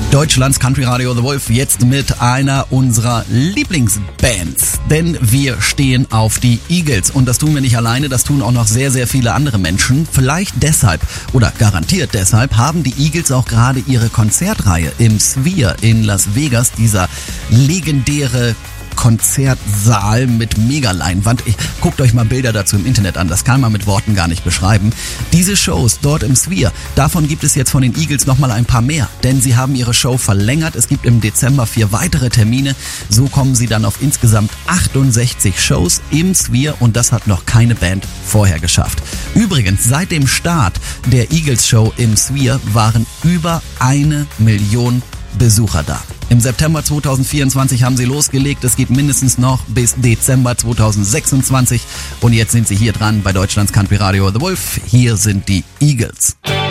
Deutschlands Country Radio The Wolf jetzt mit einer unserer Lieblingsbands, denn wir stehen auf die Eagles und das tun wir nicht alleine, das tun auch noch sehr, sehr viele andere Menschen. Vielleicht deshalb oder garantiert deshalb haben die Eagles auch gerade ihre Konzertreihe im Sphere in Las Vegas, dieser legendäre Konzertsaal mit Megaleinwand. Guckt euch mal Bilder dazu im Internet an, das kann man mit Worten gar nicht beschreiben. Diese Shows dort im Sphere, davon gibt es jetzt von den Eagles nochmal ein paar mehr, denn sie haben ihre Show verlängert. Es gibt im Dezember 4 weitere Termine. So kommen sie dann auf insgesamt 68 Shows im Sphere und das hat noch keine Band vorher geschafft. Übrigens, seit dem Start der Eagles Show im Sphere waren über 1 Million Besucher da. Im September 2024 haben sie losgelegt. Es geht mindestens noch bis Dezember 2026. Und jetzt sind sie hier dran bei Deutschlands Country Radio The Wolf. Hier sind die Eagles.